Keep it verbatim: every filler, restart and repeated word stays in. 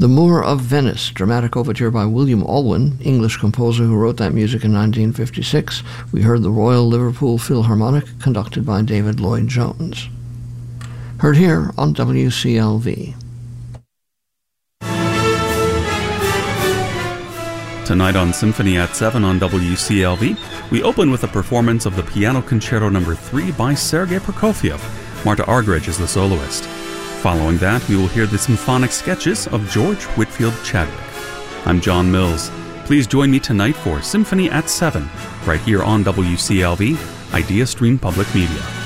The Moor of Venice, dramatic overture by William Alwyn, English composer who wrote that music in nineteen fifty-six. We heard the Royal Liverpool Philharmonic, conducted by David Lloyd-Jones. Heard here on W C L V. Tonight on Symphony at seven on W C L V, we open with a performance of the Piano Concerto number three by Sergei Prokofiev. Marta Argerich is the soloist. Following that, we will hear the symphonic sketches of George Whitfield Chadwick. I'm John Mills. Please join me tonight for Symphony at seven, right here on W C L V, Idea Stream Public Media.